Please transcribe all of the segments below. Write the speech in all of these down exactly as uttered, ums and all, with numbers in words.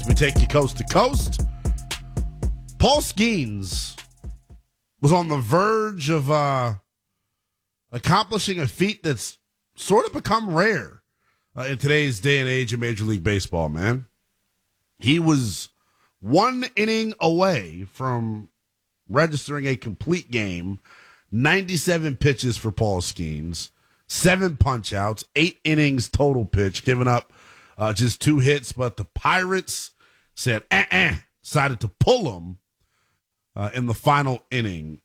We take you coast to coast. Paul Skeens was on the verge of uh, accomplishing a feat that's sort of become rare uh, in today's day and age of Major League Baseball, man. He was one inning away from registering a complete game, ninety-seven pitches for Paul Skeens, seven punch-outs, eight innings total pitch, giving up uh, just two hits, but the Pirates said, eh-eh, decided to pull him uh, in the final inning.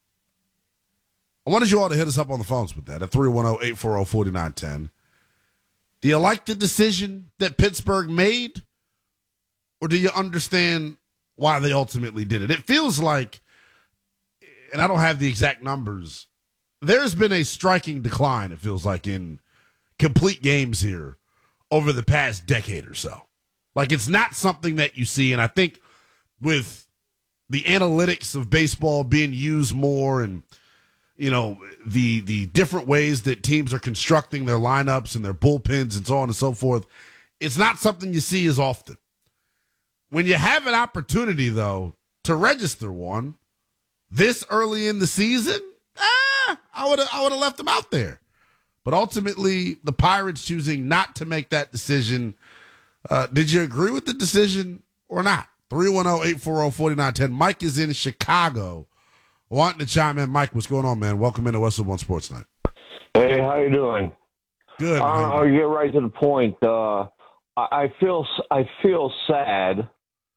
I wanted you all to hit us up on the phones with that at three one zero, eight four zero, four nine one zero. Do you like the decision that Pittsburgh made, or do you understand why they ultimately did it? It feels like, and I don't have the exact numbers, there's been a striking decline, it feels like, in complete games here over the past decade or so. Like, it's not something that you see, and I think with the analytics of baseball being used more and, you know, the the different ways that teams are constructing their lineups and their bullpens and so on and so forth, it's not something you see as often. When you have an opportunity, though, to register one this early in the season, ah, I would have I would have left them out there. But ultimately, the Pirates choosing not to make that decision. Uh, did you agree with the decision or not? three one zero, eight four zero, four nine one zero. Mike is in Chicago wanting to chime in. Mike, what's going on, man? Welcome into Westwood One Sports Night. Hey, how you doing? Good. Uh, I'll get right to the point. Uh, I, I feel I feel sad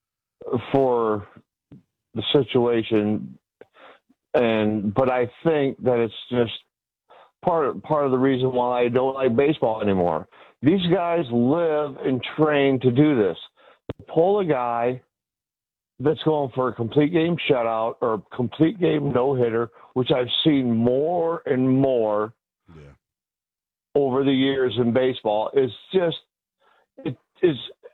for the situation, and but I think that it's just part of, part of the reason why I don't like baseball anymore. These guys live and train to do this. Pull a guy that's going for a complete game shutout or a complete game no-hitter, which I've seen more and more yeah. over the years in baseball, is just, it is,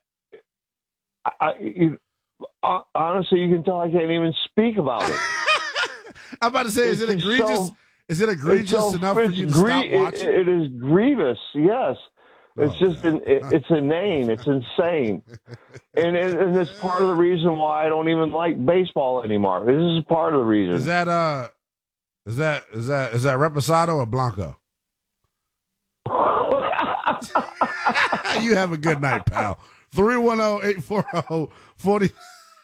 I, you, uh, honestly, you can tell I can't even speak about it. I'm about to say, is it egregious? So, is it egregious so, enough for you to gre- stop watching? It, it is grievous, yes. It's oh, just, an, it, it's inane. It's insane. And, and and it's part of the reason why I don't even like baseball anymore. This is part of the reason. Is that, uh, is that, is that, is that Reposado or Blanco? You have a good night, pal. three one zero, eight four zero, four nine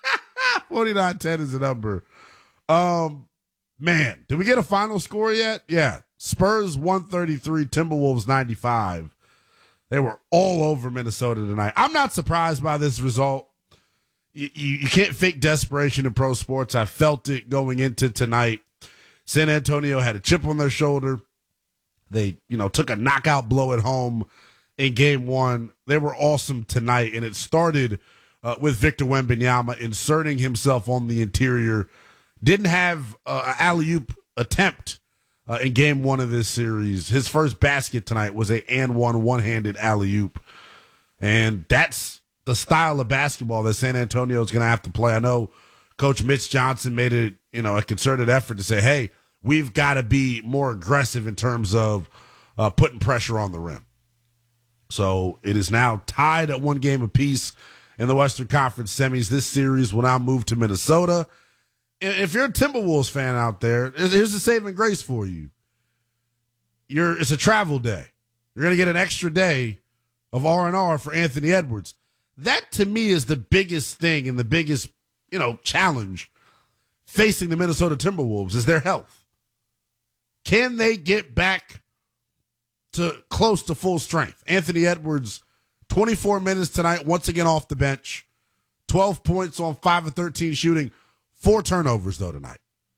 one zero is the number. Um, man, did we get a final score yet? Yeah. Spurs one thirty-three, Timberwolves ninety-five. They were all over Minnesota tonight. I'm not surprised by this result. You, you, you can't fake desperation in pro sports. I felt it going into tonight. San Antonio had a chip on their shoulder. They, you know, took a knockout blow at home in game one. They were awesome tonight, and it started uh, with Victor Wembanyama inserting himself on the interior. Didn't have uh, an alley-oop attempt Uh, in game one of this series. His first basket tonight was a and one one-handed alley-oop. And that's the style of basketball that San Antonio is going to have to play. I know Coach Mitch Johnson made it, you know, a concerted effort to say, hey, we've got to be more aggressive in terms of uh, putting pressure on the rim. So it is now tied at one game apiece in the Western Conference semis. This series will now move to Minnesota. If you're a Timberwolves fan out there, here's the saving grace for you. You're it's a travel day. You're going to get an extra day of R and R for Anthony Edwards. That, to me, is the biggest thing and the biggest, you know, challenge facing the Minnesota Timberwolves is their health. Can they get back to close to full strength? Anthony Edwards, twenty-four minutes tonight, once again off the bench, twelve points on five of thirteen shooting. Four turnovers, though, tonight.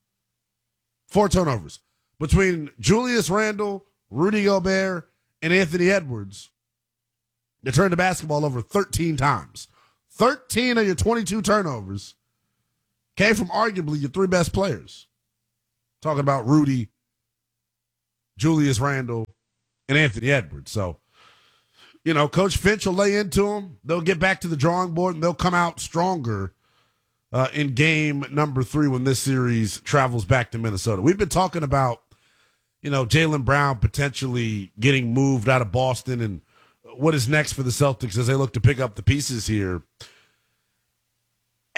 Four turnovers. Between Julius Randle, Rudy Gobert, and Anthony Edwards, they turned the basketball over thirteen times. thirteen of your twenty-two turnovers came from arguably your three best players. Talking about Rudy, Julius Randle, and Anthony Edwards. So, you know, Coach Finch will lay into them. They'll get back to the drawing board, and they'll come out stronger Uh, in game number three when this series travels back to Minnesota. We've been talking about, you know, Jaylen Brown potentially getting moved out of Boston and what is next for the Celtics as they look to pick up the pieces here.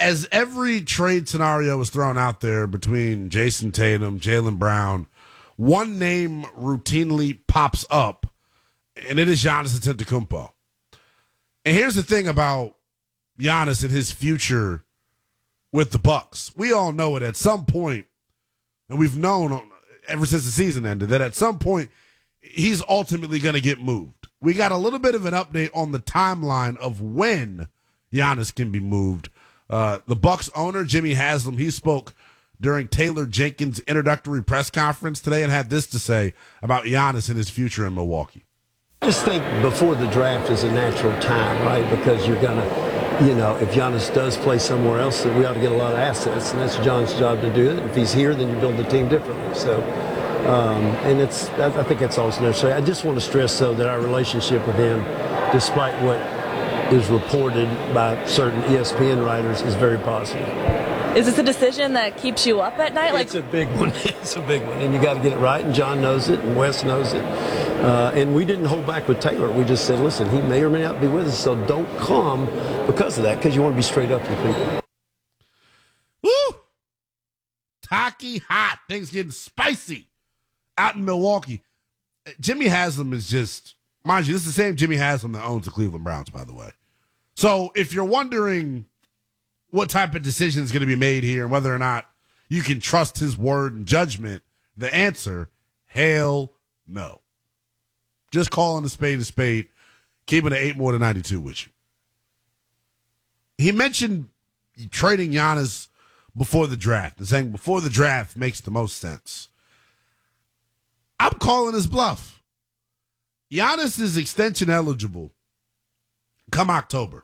as every trade scenario is thrown out there between Jason Tatum, Jaylen Brown, one name routinely pops up, and it is Giannis Antetokounmpo. And here's the thing about Giannis and his future with the Bucks. We all know it at some point, and we've known ever since the season ended, that at some point he's ultimately going to get moved. We got a little bit of an update on the timeline of when Giannis can be moved. Uh, the Bucks owner, Jimmy Haslam, he spoke during Taylor Jenkins' introductory press conference today and had this to say about Giannis and his future in Milwaukee. I just think before the draft is a natural time, right? Because you're going to, you know, if Giannis does play somewhere else, then we ought to get a lot of assets, and that's John's job to do it. If he's here, then you build the team differently. So, um, and it's, I think that's always necessary. I just want to stress, though, that our relationship with him, despite what is reported by certain E S P N writers, is very positive. Is this a decision that keeps you up at night? Like, it's a big one. It's a big one, and you got to get it right. And John knows it, and Wes knows it. Uh, and we didn't hold back with Taylor. We just said, listen, he may or may not be with us, so don't come because of that, because you want to be straight up with people. Woo! Tacky hot. Things getting spicy out in Milwaukee. Jimmy Haslam is just, mind you, this is the same Jimmy Haslam that owns the Cleveland Browns, by the way. So if you're wondering what type of decision is going to be made here and whether or not you can trust his word and judgment, the answer, hell no. Just calling a spade a spade, keeping it eight more than ninety-two with you. He mentioned trading Giannis before the draft and saying before the draft makes the most sense. I'm calling his bluff. Giannis is extension eligible come October.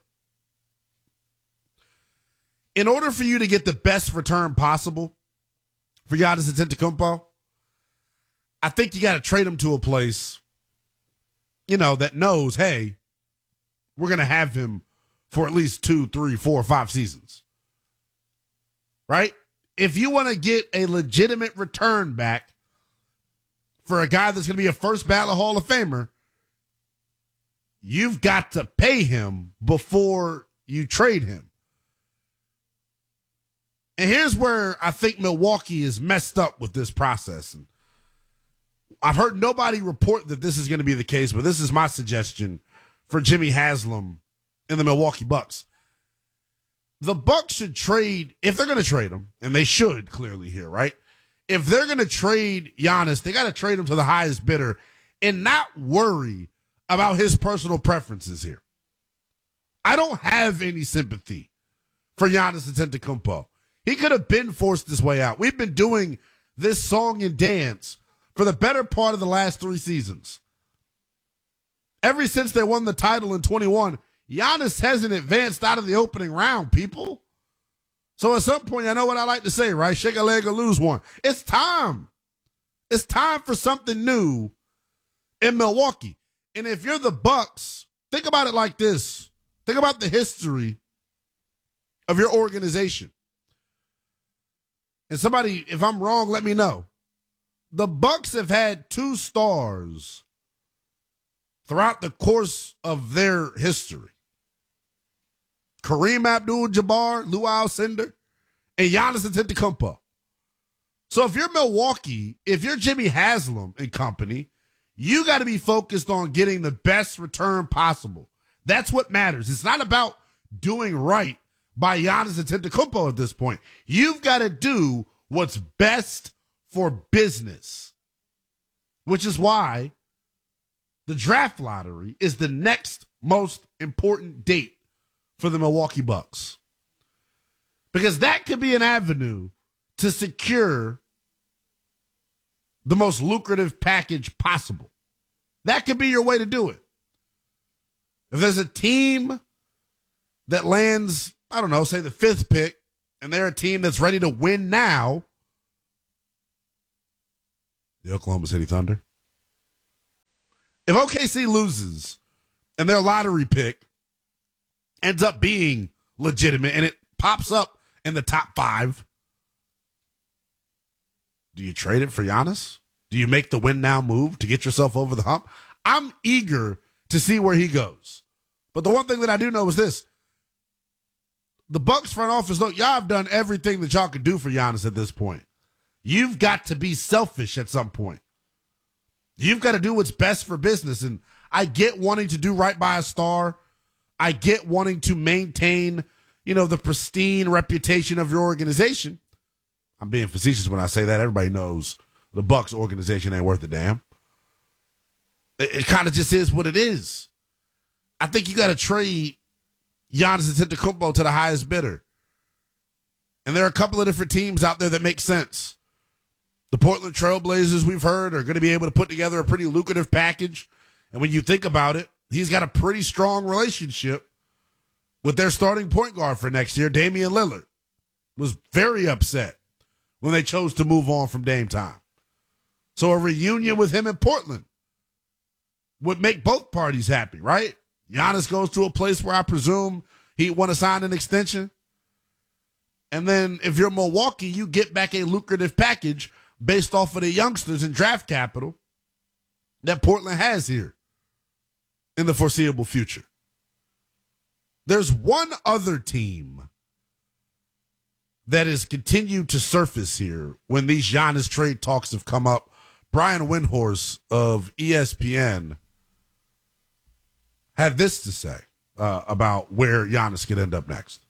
In order for you to get the best return possible for Giannis Antetokounmpo, I think you got to trade him to a place, you know, that knows, hey, we're going to have him for at least two, three, four, five seasons. Right? If you want to get a legitimate return back for a guy that's going to be a first ballot Hall of Famer, you've got to pay him before you trade him. And here's where I think Milwaukee is messed up with this process. And I've heard nobody report that this is going to be the case, but this is my suggestion for Jimmy Haslam and the Milwaukee Bucks. The Bucks should trade, if they're going to trade him, and they should clearly here, right? If they're going to trade Giannis, they got to trade him to the highest bidder and not worry about his personal preferences here. I don't have any sympathy for Giannis Antetokounmpo. He could have been forced this way out. We've been doing this song and dance for the better part of the last three seasons. Ever since they won the title in twenty-one, Giannis hasn't advanced out of the opening round, people. So at some point, I know what I like to say, right? Shake a leg or lose one. It's time. It's time for something new in Milwaukee. And if you're the Bucks, think about it like this. Think about the history of your organization. And somebody, if I'm wrong, let me know. The Bucks have had two stars throughout the course of their history. Kareem Abdul-Jabbar, Lou Alcindor, and Giannis Antetokounmpo. So if you're Milwaukee, if you're Jimmy Haslam and company, you got to be focused on getting the best return possible. That's what matters. It's not about doing right by Giannis Antetokounmpo at this point. You've got to do what's best for business, which is why the draft lottery is the next most important date for the Milwaukee Bucks. Because that could be an avenue to secure the most lucrative package possible. That could be your way to do it. If there's a team that lands, I don't know, say the fifth pick, and they're a team that's ready to win now, the Oklahoma City Thunder. If O K C loses and their lottery pick ends up being legitimate and it pops up in the top five, do you trade it for Giannis? Do you make the win now move to get yourself over the hump? I'm eager to see where he goes. But the one thing that I do know is this. the Bucks front office, look, y'all have done everything that y'all could do for Giannis at this point. You've got to be selfish at some point. You've got to do what's best for business. And I get wanting to do right by a star. I get wanting to maintain, you know, the pristine reputation of your organization. I'm being facetious when I say that. Everybody knows the Bucks organization ain't worth a damn. It, it kind of just is what it is. I think you got to trade Giannis Antetokounmpo to the highest bidder. And there are a couple of different teams out there that make sense. The Portland Trailblazers, we've heard, are going to be able to put together a pretty lucrative package. And when you think about it, he's got a pretty strong relationship with their starting point guard for next year. Damian Lillard was very upset when they chose to move on from Dame time. So a reunion with him in Portland would make both parties happy, right? Giannis goes to a place where I presume he'd want to sign an extension. And then if you're Milwaukee, you get back a lucrative package based off of the youngsters and draft capital that Portland has here in the foreseeable future. There's one other team that has continued to surface here when these Giannis trade talks have come up. Brian Windhorst of E S P N had this to say uh, about where Giannis could end up next.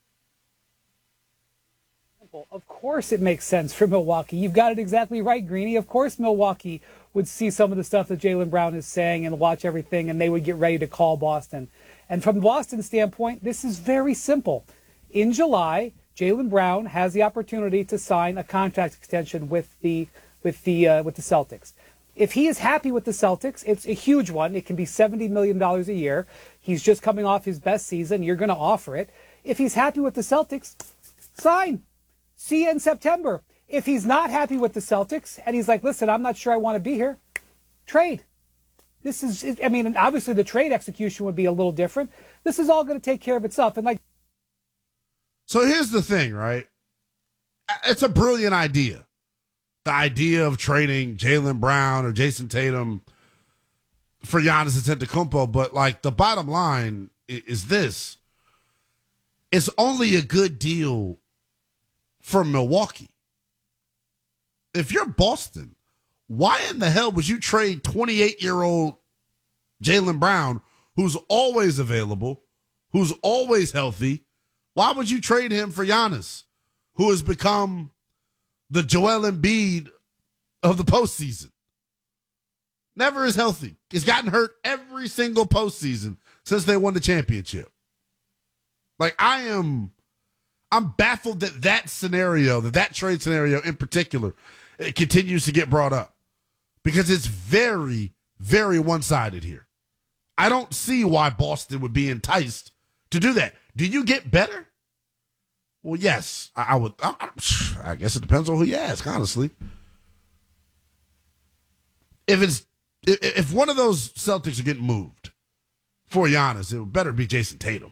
Of course it makes sense for Milwaukee. You've got it exactly right, Greeny. Of course Milwaukee would see some of the stuff that Jaylen Brown is saying and watch everything, and they would get ready to call Boston. And from Boston's standpoint, this is very simple. In July, Jaylen Brown has the opportunity to sign a contract extension with the with the uh, with the Celtics. If he is happy with the Celtics, it's a huge one. It can be seventy million dollars a year. He's just coming off his best season. You're going to offer it. If he's happy with the Celtics, sign. See you in September. If he's not happy with the Celtics and he's like, listen, I'm not sure I want to be here, trade. This is, I mean, obviously the trade execution would be a little different. This is all going to take care of itself. And like, so here's the thing, right? It's a brilliant idea. The idea of trading Jaylen Brown or Jason Tatum for Giannis Antetokounmpo, but like the bottom line is this: it's only a good deal for Milwaukee. If you're Boston, why in the hell would you trade twenty-eight-year-old Jaylen Brown, who's always available, who's always healthy? Why would you trade him for Giannis, who has become the Joel Embiid of the postseason? Never is healthy. He's gotten hurt every single postseason since they won the championship. Like, I am... I'm baffled that that scenario, that that trade scenario in particular, it continues to get brought up because it's very, very one-sided here. I don't see why Boston would be enticed to do that. Do you get better? Well, yes, I, I would. I, I guess it depends on who you ask, honestly. If it's if, if one of those Celtics are getting moved for Giannis, it would better be Jason Tatum.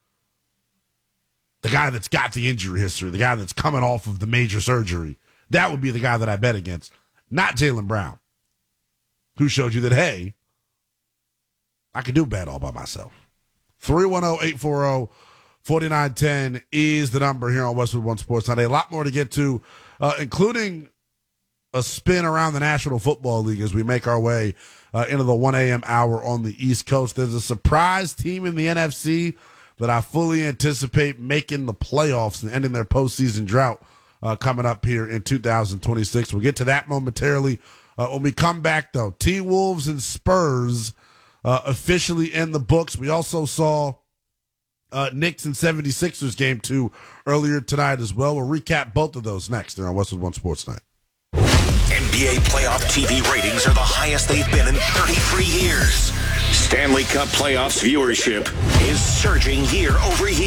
The guy that's got the injury history, the guy that's coming off of the major surgery. That would be the guy that I bet against, not Jaylen Brown, who showed you that, hey, I can do bad all by myself. three one zero, eight four zero, four nine one zero is the number here on Westwood One Sports Sunday. A lot more to get to, uh, including a spin around the National Football League as we make our way uh, into the one a.m. hour on the East Coast. There's a surprise team in the N F C that I fully anticipate making the playoffs and ending their postseason drought uh, coming up here in two thousand twenty-six. We'll get to that momentarily. Uh, when we come back, though, T-Wolves and Spurs uh, officially in the books. We also saw uh, Knicks and seventy-sixers game two earlier tonight as well. We'll recap both of those next here on Westwood One Sports Night. N B A playoff T V ratings are the highest they've been in thirty-three years. Stanley Cup playoffs viewership is surging year over year.